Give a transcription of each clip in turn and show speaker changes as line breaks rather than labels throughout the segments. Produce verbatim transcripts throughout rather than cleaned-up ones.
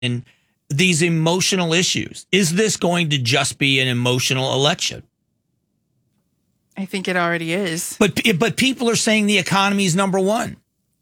in these emotional issues. Is this going to just be an emotional election?
I think it already is.
But but people are saying the economy is number one.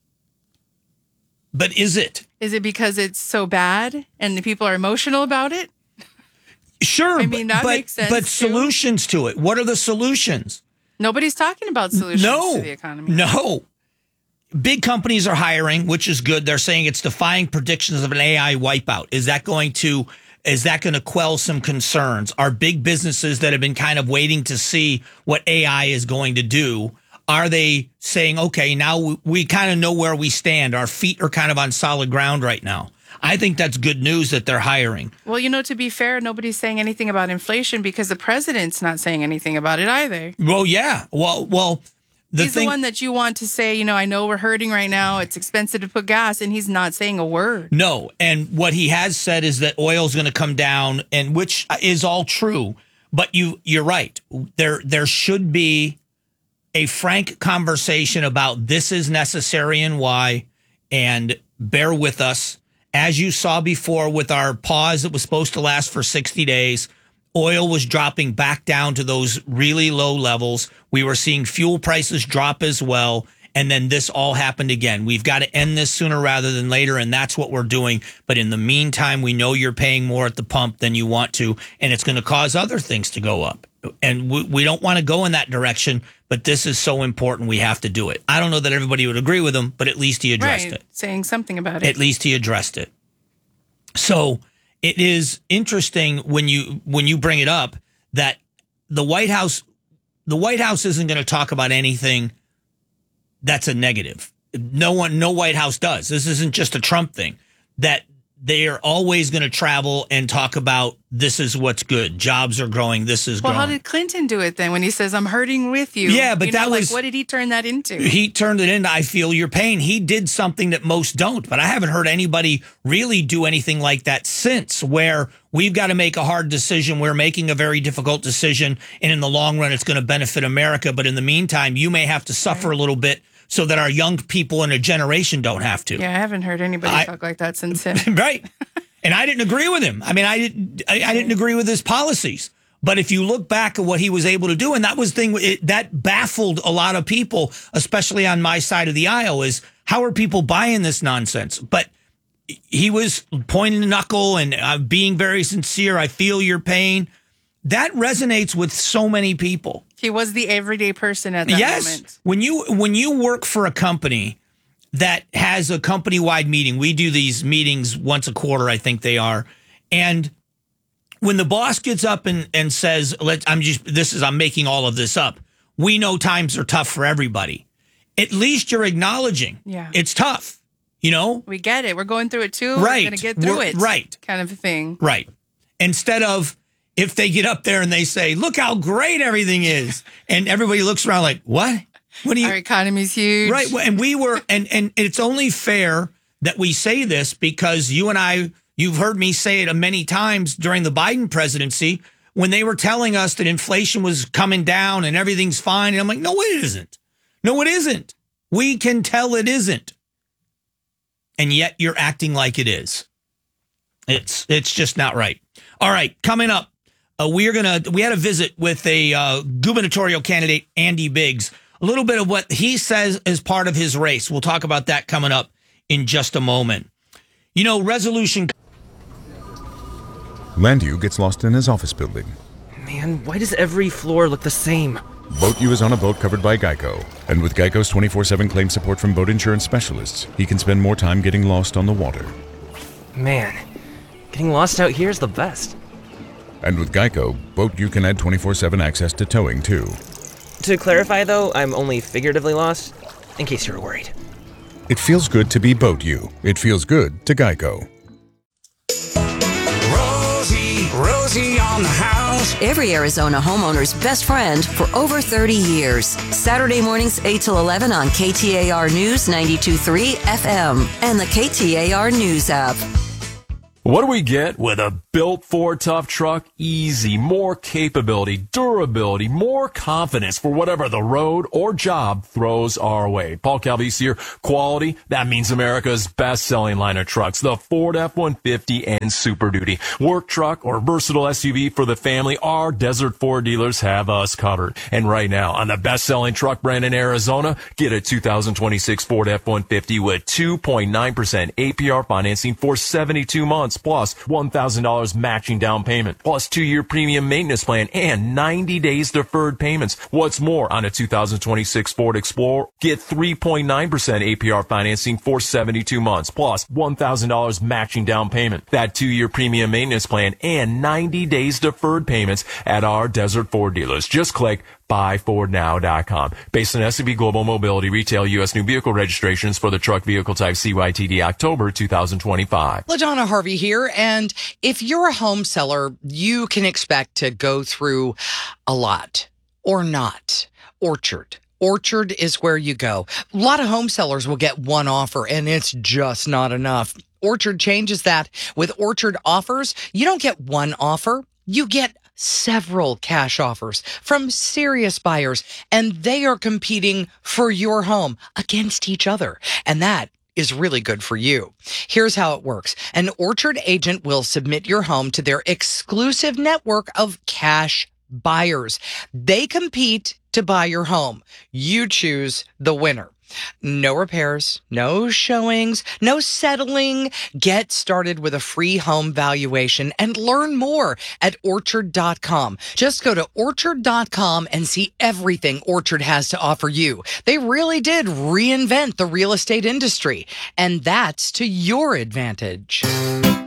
But is it?
Is it because it's so bad and the people are emotional about it?
Sure.
I mean, that
but,
makes sense.
But
too.
solutions to it. What are the solutions?
Nobody's talking about solutions
no,
to the economy.
No. Big companies are hiring, which is good. They're saying it's defying predictions of an A I wipeout. Is that going to is that going to quell some concerns? Are big businesses that have been kind of waiting to see what A I is going to do, are they saying, okay, now we, we kind of know where we stand. Our feet are kind of on solid ground right now. I think that's good news that they're hiring.
Well, you know, to be fair, nobody's saying anything about inflation because the president's not saying anything about it either.
Well, yeah. Well, well, the
he's
thing,
the one that you want to say, you know, I know we're hurting right now. It's expensive to put gas, and he's not saying a word.
No. And what he has said is that oil is going to come down, and which is all true. But you, you're right. There, there should be a frank conversation about this is necessary and why, and bear with us. As you saw before with our pause that was supposed to last for sixty days, oil was dropping back down to those really low levels. We were seeing fuel prices drop as well. And then this all happened again. We've got to end this sooner rather than later, and that's what we're doing. But in the meantime, we know you're paying more at the pump than you want to, and it's going to cause other things to go up. And we, we don't want to go in that direction, but this is so important, we have to do it. I don't know that everybody would agree with him, but at least he addressed
right,
it.
Saying something about it.
At least he addressed it. So it is interesting when you when you bring it up that the White House, the White House isn't going to talk about anything that's a negative. No one, no White House does. This isn't just a Trump thing. That they are always going to travel and talk about this is what's good. Jobs are growing. This is
well,
growing.
How did Clinton do it then when he says, I'm hurting with you?
Yeah, but
you
that
know,
was...
Like, what did he turn that into?
He turned it into, I feel your pain. He did something that most don't, but I haven't heard anybody really do anything like that since, where we've got to make a hard decision. We're making a very difficult decision, and in the long run, it's going to benefit America. But in the meantime, you may have to suffer right. a little bit so that our young people in a generation don't have to.
Yeah, I haven't heard anybody I, talk like that since him.
Right. And I didn't agree with him. I mean, I didn't. I, I didn't agree with his policies. But if you look back at what he was able to do, and that was thing it, that baffled a lot of people, especially on my side of the aisle, is how are people buying this nonsense? But he was pointing the knuckle and uh, being very sincere. I feel your pain. That resonates with so many people.
He was the everyday person at that
yes.
moment.
Yes. When you when you work for a company that has a company-wide meeting. We do these meetings once a quarter, I think they are. And when the boss gets up and, and says, "Let I'm just this is I'm making all of this up. We know times are tough for everybody." At least you're acknowledging
yeah.
it's tough. You know?
We get it. We're going through it too.
Right.
We're going to get through
We're,
it.
Right.
Kind of a thing.
Right. Instead of if they get up there and they say, "Look how great everything is." And everybody looks around like, "What? What do you?"
Our economy's huge.
Right. And we were, and, and it's only fair that we say this because you and I, you've heard me say it many times during the Biden presidency when they were telling us that inflation was coming down and everything's fine. And I'm like, no, it isn't. No, it isn't. We can tell it isn't. And yet you're acting like it is. It's, it's just not right. All right. Coming up, uh, we're going to, we had a visit with a uh, gubernatorial candidate, Andy Biggs. A little bit of what he says is part of his race. We'll talk about that coming up in just a moment. You know, resolution.
Landu gets lost in his office building.
Man, why does every floor look the same?
BoatU is on a boat covered by Geico. And with Geico's twenty-four seven claim support from boat insurance specialists, he can spend more time getting lost on the water.
Man, getting lost out here is the best.
And with Geico, BoatU can add twenty-four seven access to towing, too.
To clarify, though, I'm only figuratively lost, in case you were worried.
It feels good to be BoatU. It feels good to Geico.
Rosie, Rosie on the house.
Every Arizona homeowner's best friend for over thirty years. Saturday mornings eight till eleven on K T A R News ninety-two point three F M and the K T A R News app.
What do we get with a built Ford tough truck? Easy, more capability, durability, more confidence for whatever the road or job throws our way. Paul Calvese here. Quality, that means America's best-selling line of trucks, the Ford F one fifty and Super Duty. Work truck or versatile S U V for the family, our Desert Ford dealers have us covered. And right now, on the best-selling truck brand in Arizona, get a two thousand twenty-six Ford F one fifty with two point nine percent A P R financing for seventy-two months. Plus one thousand dollars matching down payment, plus two-year premium maintenance plan, and ninety days deferred payments. What's more, on a two thousand twenty-six Ford Explorer, get three point nine percent A P R financing for seventy-two months, plus one thousand dollars matching down payment, that two-year premium maintenance plan, and ninety days deferred payments at our Desert Ford dealers. Just click buy ford now dot com. Based on S and P Global Mobility Retail U S new vehicle registrations for the truck vehicle type C Y T D October two thousand twenty-five.
LaDonna Harvey here. And if you're a home seller, you can expect to go through a lot or not. Orchard. Orchard is where you go. A lot of home sellers will get one offer and it's just not enough. Orchard changes that. With Orchard offers, you don't get one offer. You get several cash offers from serious buyers, and they are competing for your home against each other. And that is really good for you. Here's how it works. An Orchard agent will submit your home to their exclusive network of cash buyers. They compete to buy your home. You choose the winner. No repairs, no showings, no settling. Get started with a free home valuation and learn more at orchard dot com. Just go to orchard dot com and see everything Orchard has to offer you. They really did reinvent the real estate industry, and that's to your advantage.